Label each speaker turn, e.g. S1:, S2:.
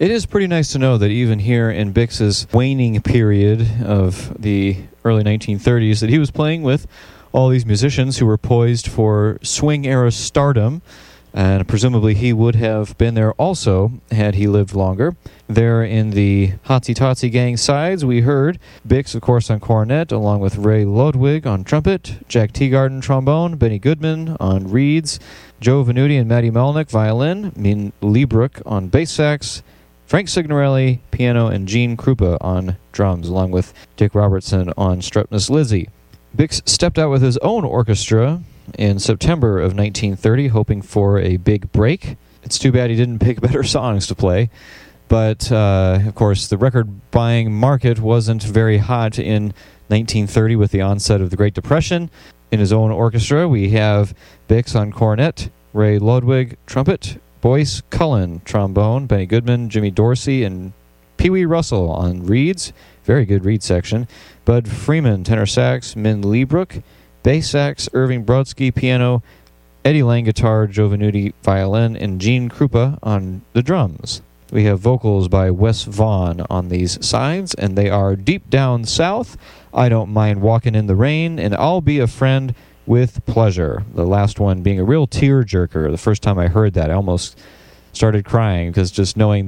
S1: It is pretty nice to know that even here in Bix's waning period of the early 1930s, that he was playing with all these musicians who were poised for swing-era stardom, and presumably he would have been there also had he lived longer. There in the Hotsy Totsy Gang sides, we heard Bix, of course, on cornet, along with Ray Ludwig on trumpet, Jack Teagarden trombone, Benny Goodman on reeds, Joe Venuti and Matty Melnick violin, Min Liebruck on bass sax, Frank Signorelli piano, and Gene Krupa on drums, along with Dick Robertson on Strepness Lizzie. Bix stepped out with his own orchestra in September of 1930, hoping for a big break. It's too bad he didn't pick better songs to play. But, of course, the record-buying market wasn't very hot in 1930 with the onset of the Great Depression. In his own orchestra, we have Bix on cornet, Ray Ludwig trumpet, Boyce Cullen trombone, Benny Goodman, Jimmy Dorsey, and Pee Wee Russell on reeds. Very good reed section. Bud Freeman tenor sax, Min Liebruck, bass sax, Irving Brodsky piano, Eddie Lang guitar, Joe Venuti violin, and Gene Krupa on the drums. We have vocals by Wes Vaughn on these sides, and they are Deep Down South, I Don't Mind Walking in the Rain, and I'll Be a Friend with Pleasure. The last one being a real tear-jerker. The first time I heard that, I almost started crying, because just knowing